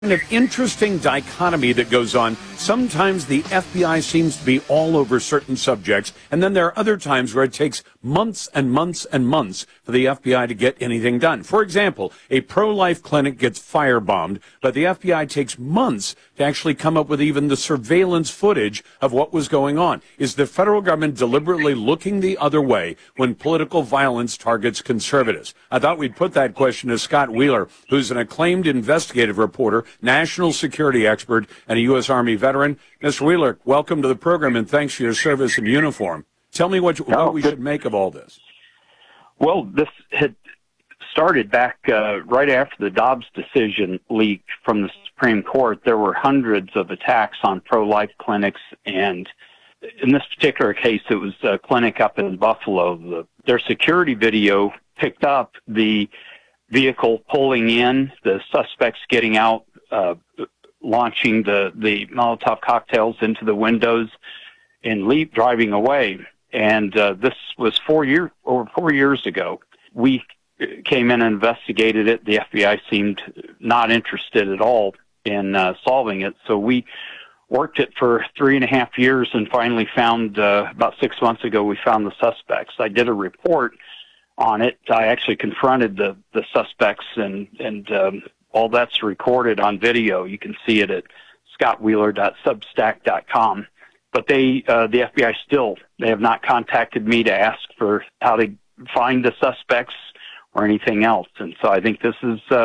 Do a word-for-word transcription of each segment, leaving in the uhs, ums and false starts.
Kind of interesting dichotomy that goes on. Sometimes the F B I seems to be all over certain subjects, and then there are other times where it takes months and months and months for the F B I to get anything done. For example, a pro-life clinic gets firebombed, but the F B I takes months to actually come up with even the surveillance footage of what was going on. Is the federal government deliberately looking the other way when political violence targets conservatives? I thought we'd put that question to Scott Wheeler, who's an acclaimed investigative reporter, national security expert, and a U S Army veteran. Mister Wheeler, welcome to the program, and thanks for your service in uniform. Tell me what, what oh, we should make of all this. Well, this had started back uh, right after the Dobbs decision leaked from the Supreme Court. There were hundreds of attacks on pro-life clinics, and in this particular case, it was a clinic up in Buffalo. The, their security video picked up the vehicle pulling in, the suspects getting out, uh, launching the, the Molotov cocktails into the windows, and leap driving away. And uh, this was four years over four years ago. We came in and investigated it. The F B I seemed not interested at all in uh, solving it, so we worked it for three and a half years, and finally found uh, about six months ago we found the suspects. I did a report on it. I actually confronted the the suspects, and and um, all that's recorded on video. You can see it at scott wheeler dot substack dot com. But they, uh, the F B I still, they have not contacted me to ask for how to find the suspects or anything else. And so I think this is uh,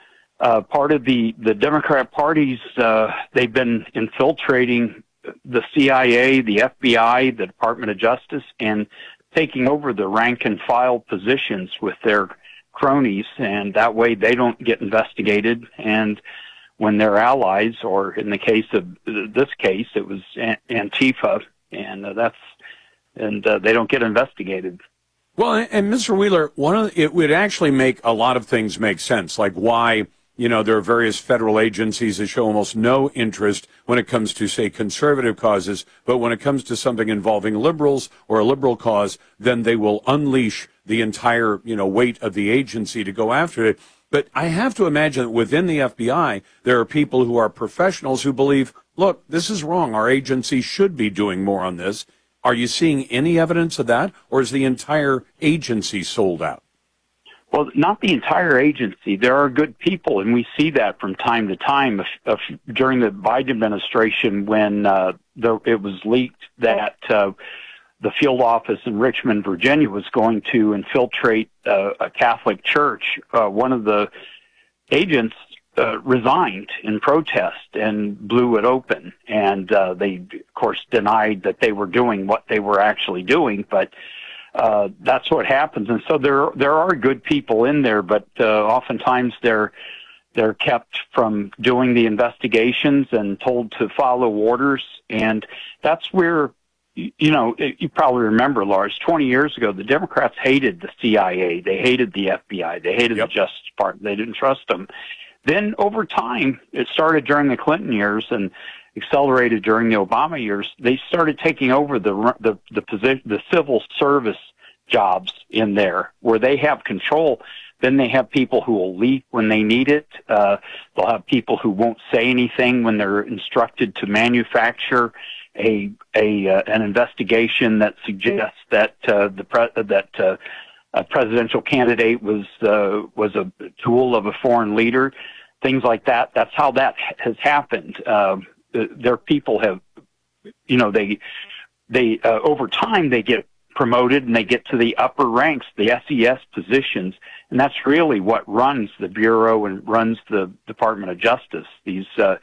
uh, part of the, the Democrat parties. Uh, they've been infiltrating the C I A, the F B I, the Department of Justice, and taking over the rank and file positions with their cronies, and that way they don't get investigated. And when their allies, or in the case of this case, it was Antifa, and uh, that's and uh, they don't get investigated. Well, and Mister Wheeler, one of the, it would actually make a lot of things make sense, like why, you know, there are various federal agencies that show almost no interest when it comes to, say, conservative causes, but when it comes to something involving liberals or a liberal cause, then they will unleash the entire, you know, weight of the agency to go after it. But I have to imagine that within the F B I, there are people who are professionals who believe, look, this is wrong. Our agency should be doing more on this. Are you seeing any evidence of that, or is the entire agency sold out? Well, not the entire agency. There are good people, and we see that from time to time. If, if, during the Biden administration, when uh, the, it was leaked that uh, the field office in Richmond, Virginia, was going to infiltrate uh, a Catholic church, uh, one of the agents uh, resigned in protest and blew it open. And uh, they, of course, denied that they were doing what they were actually doing, but uh, that's what happens. And so there there are good people in there, but uh, oftentimes they're they're kept from doing the investigations and told to follow orders. And that's where, you know, you probably remember, Lars, twenty years ago, the Democrats hated the C I A. They hated the F B I. They hated yep. the Justice Department. They didn't trust them. Then over time, it started during the Clinton years and accelerated during the Obama years. They started taking over the the the, position, the civil service jobs in there where they have control. Then they have people who will leak when they need it. Uh, they'll have people who won't say anything when they're instructed to manufacture a a uh, an investigation that suggests that uh, the pre- that uh, a presidential candidate was uh, was a tool of a foreign leader, things like that. That's how that has happened. Uh, their people have, you know, they they uh, over time they get promoted and they get to the upper ranks, the S E S positions, and that's really what runs the Bureau and runs the Department of Justice. These uh,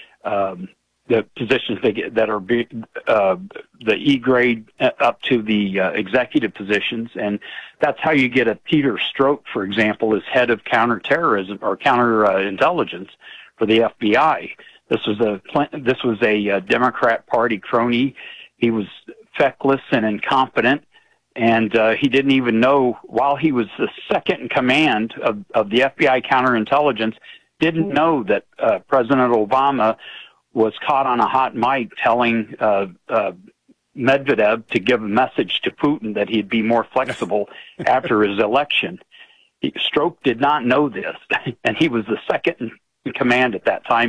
um, the positions they get that are uh, the E grade up to the uh, executive positions, and that's how you get a Peter Strzok, for example, as head of counterterrorism or counterintelligence for the F B I. This was a this was a, a Democrat Party crony. He was feckless and incompetent, and uh, he didn't even know, while he was the second in command of, of the F B I counterintelligence, didn't know that uh, President Obama was caught on a hot mic telling uh, uh, Medvedev to give a message to Putin that he'd be more flexible after his election. He, Strzok did not know this, and he was the second in command at that time.